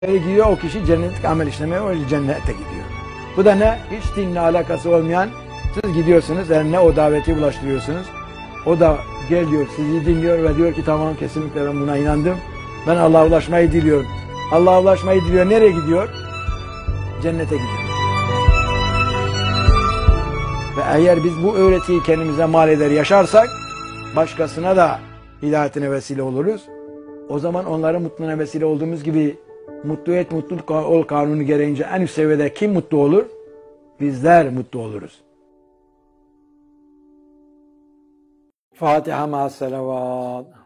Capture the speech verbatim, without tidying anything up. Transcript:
gidiyor, o kişi cennet amel işlemeye, o cennete gidiyor. Bu da ne? Hiç dinle alakası olmayan, siz gidiyorsunuz, eline o daveti ulaştırıyorsunuz. O da geliyor, sizi dinliyor ve diyor ki tamam, kesinlikle ben buna inandım. Ben Allah'a ulaşmayı diliyorum. Allah'a ulaşmayı diliyor. Nereye gidiyor? Cennete gidiyor. Ve eğer biz bu öğretiyi kendimize mal eder yaşarsak, başkasına da hidayetine vesile oluruz. O zaman onların mutluluğuna vesile olduğumuz gibi mutlu et, mutluluk ol kanunu gereğince en üst seviyede kim mutlu olur? Bizler mutlu oluruz. Fatiha ma'as selavat.